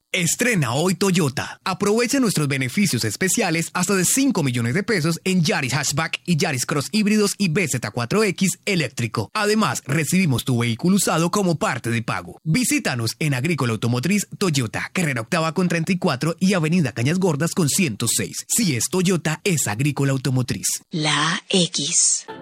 Estrena hoy Toyota. Aprovecha nuestros beneficios especiales hasta de 5 millones de pesos en Yaris Hatchback y Yaris Cross híbridos y BZ4X eléctrico. Además, recibimos tu vehículo usado como parte de pago. Visítanos en Agrícola Automotriz Toyota, Carrera Octava con 34 y Avenida Cañas Gordas con 106. Si es Toyota, es Agrícola Automotriz. La X.